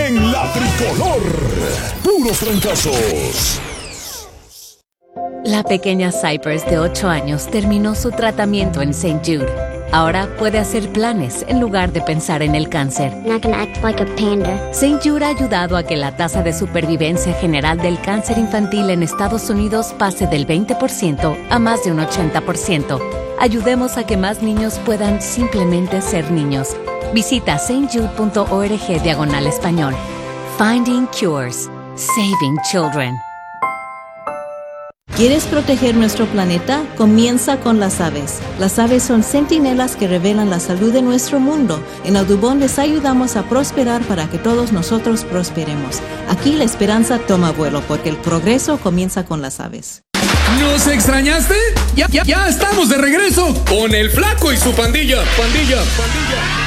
en la tricolor. Puros fracasos. La pequeña Cypress de 8 años terminó su tratamiento en St. Jude. Ahora puede hacer planes en lugar de pensar en el cáncer. Not gonna act like a panda. St. Jude ha ayudado a que la tasa de supervivencia general del cáncer infantil en Estados Unidos pase del 20% a más de un 80%. Ayudemos a que más niños puedan simplemente ser niños. Visita stjude.org/español. Finding Cures. Saving Children. ¿Quieres proteger nuestro planeta? Comienza con las aves. Las aves son centinelas que revelan la salud de nuestro mundo. En Audubon les ayudamos a prosperar para que todos nosotros prosperemos. Aquí la esperanza toma vuelo porque el progreso comienza con las aves. ¿Nos extrañaste? Ya estamos de regreso con el Flaco y su pandilla.